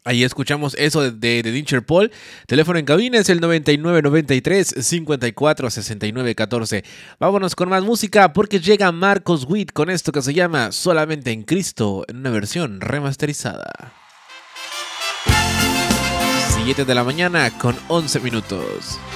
Ahí escuchamos eso de Interpol. Teléfono en cabina es el 9993-546914. Vámonos con más música porque llega Marcos Witt con esto que se llama Solamente en Cristo en una versión remasterizada. 7 de la mañana con 11 minutos.